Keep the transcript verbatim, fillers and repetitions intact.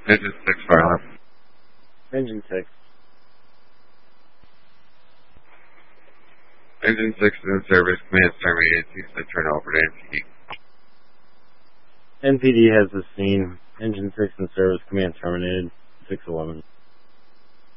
Engine six, fire alarm. Engine six. Engine six is in service. Command terminated. Please turn over to N P D. N P D has the scene. Engine six in service. Command terminated. six eleven.